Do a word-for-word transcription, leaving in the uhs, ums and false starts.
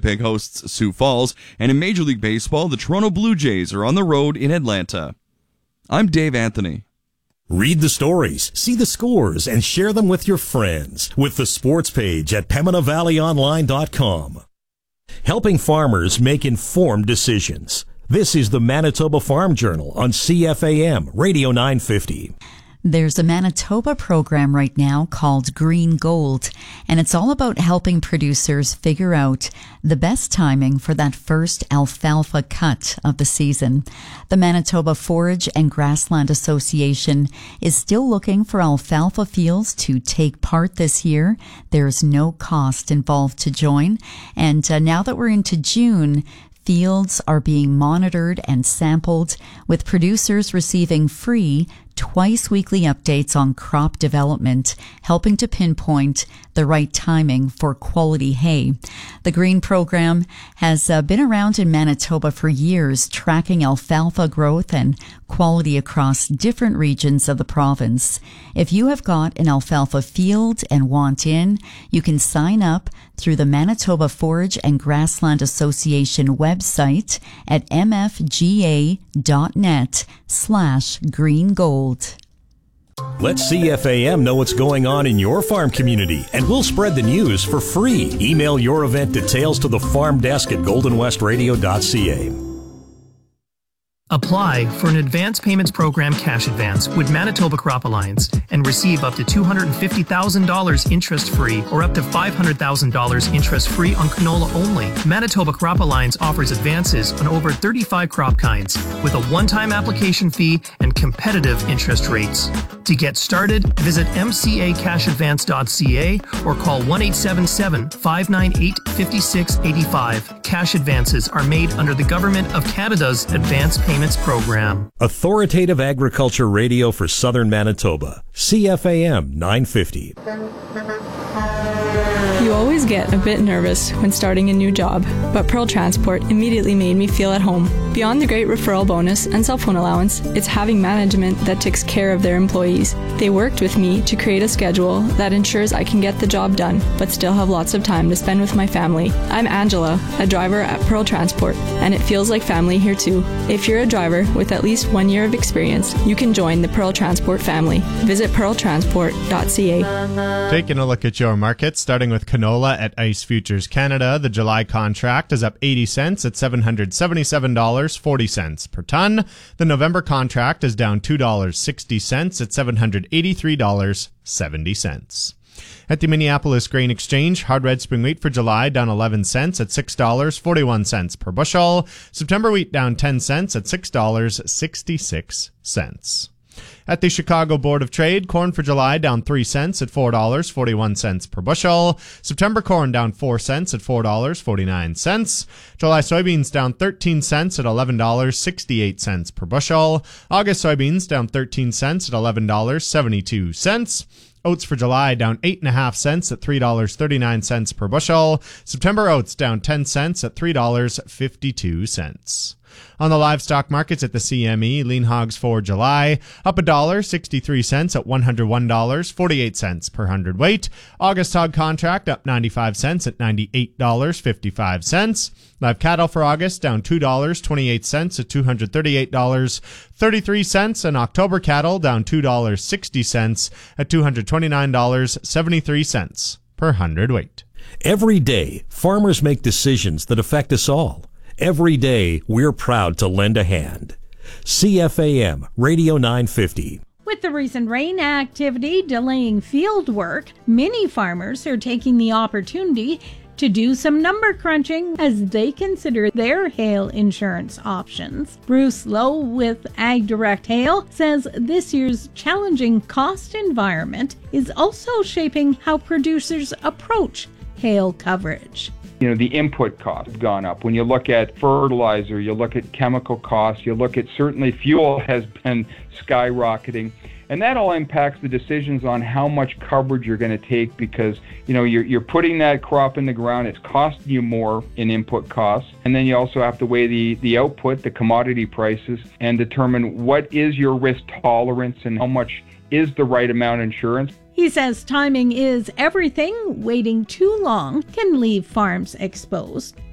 Winnipeg hosts Sioux Falls, and in Major League Baseball, the Toronto Blue Jays are on the road in Atlanta. I'm Dave Anthony. Read the stories, see the scores, and share them with your friends with the sports page at Pembina Valley Online dot com. Helping farmers make informed decisions. This is the Manitoba Farm Journal on C F A M Radio nine fifty. There's a Manitoba program right now called Green Gold, and it's all about helping producers figure out the best timing for that first alfalfa cut of the season. The Manitoba Forage and Grassland Association is still looking for alfalfa fields to take part this year. There's no cost involved to join, and uh, now that we're into June, fields are being monitored and sampled, with producers receiving free twice weekly updates on crop development, helping to pinpoint the right timing for quality hay. The Green Program has uh, been around in Manitoba for years, tracking alfalfa growth and quality across different regions of the province. If you have got an alfalfa field and want in, you can sign up through the Manitoba Forage and Grassland Association website at mfga.net slash green gold. Let C F A M know what's going on in your farm community, and we'll spread the news for free. Email your event details to the farm desk at golden west radio dot c a. Apply for an advance payments program cash advance with Manitoba Crop Alliance and receive up to two hundred fifty thousand dollars interest-free or up to five hundred thousand dollars interest-free on canola only. Manitoba Crop Alliance offers advances on over thirty-five crop kinds with a one-time application fee and competitive interest rates. To get started, visit m c a cash advance dot c a or call one eight seven seven, five nine eight, five six eight five. Cash advances are made under the Government of Canada's Advance Payments Program. Authoritative Agriculture Radio for Southern Manitoba. C F A M nine fifty. You always get a bit nervous when starting a new job, but Pearl Transport immediately made me feel at home. Beyond the great referral bonus and cell phone allowance, it's having management that takes care of their employees. They worked with me to create a schedule that ensures I can get the job done, but still have lots of time to spend with my family. I'm Angela, a driver at Pearl Transport, and it feels like family here too. If you're a driver with at least one year of experience, you can join the Pearl Transport family. Visit pearl transport dot c a. Taking a look at your markets, starting with canola at Ice Futures Canada. The July contract is up eighty cents at seven hundred seventy-seven dollars and forty cents per ton. The November contract is down two dollars and sixty cents at seven hundred eighty-three dollars and seventy cents. At the Minneapolis Grain Exchange, hard red spring wheat for July down eleven cents at six dollars and forty-one cents per bushel. September wheat down ten cents at six dollars and sixty-six cents. At the Chicago Board of Trade, corn for July down three cents at four dollars and forty-one cents per bushel. September corn down four cents at four dollars and forty-nine cents. July soybeans down thirteen cents at eleven dollars and sixty-eight cents per bushel. August soybeans down thirteen cents at eleven dollars and seventy-two cents. Oats for July down eight point five cents at three dollars and thirty-nine cents per bushel. September oats down ten cents at three dollars and fifty-two cents. On the livestock markets at the C M E, lean hogs for July up one dollar and sixty-three cents at one hundred one dollars and forty-eight cents per hundredweight. August hog contract up ninety-five cents at ninety-eight dollars and fifty-five cents. Live cattle for August down two dollars and twenty-eight cents at two hundred thirty-eight dollars and thirty-three cents, and October cattle down two dollars and sixty cents at two hundred twenty-nine dollars and seventy-three cents per hundredweight. Every day, farmers make decisions that affect us all. Every day, we're proud to lend a hand. C F A M Radio nine fifty. With the recent rain activity delaying field work, many farmers are taking the opportunity to do some number crunching as they consider their hail insurance options. Bruce Lowe with Ag Direct Hail says this year's challenging cost environment is also shaping how producers approach hail coverage. You know, the input costs have gone up. When you look at fertilizer, you look at chemical costs, you look at certainly fuel has been skyrocketing. And that all impacts the decisions on how much coverage you're going to take because, you know, you're, you're putting that crop in the ground. It's costing you more in input costs. And then you also have to weigh the, the output, the commodity prices, and determine what is your risk tolerance and how much is the right amount of insurance. He says timing is everything. Waiting too long can leave farms exposed.